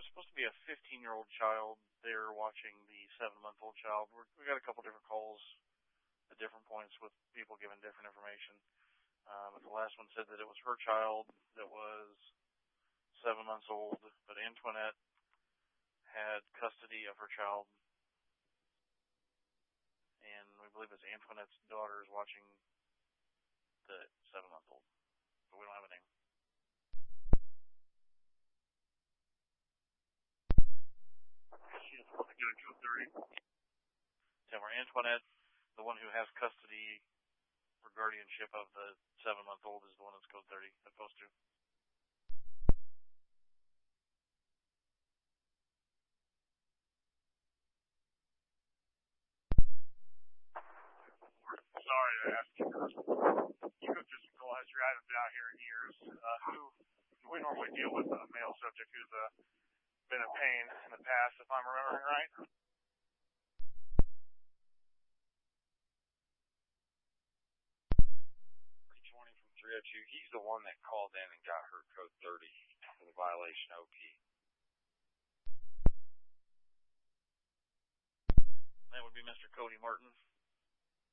supposed to be a 15-year-old child there watching the 7-month-old child. We got a couple different calls at different points with people giving different information. But the last one said that it was her child that was 7 months old, but Antoinette had custody of her child. And we believe it's Antoinette's daughter is watching the 7-month-old. But we don't have a name. She's the one that got code 30. Yeah, where Antoinette, the one who has custody or guardianship of the 7-month-old, is the one that's code 30, opposed to. Sorry to ask you, you have just realized you haven't been out here in years. We normally deal with a male subject who's been in pain in the past, if I'm remembering right. 320 from 302. He's the one that called in and got her code 30 for the violation OP. That would be Mr. Cody Martin.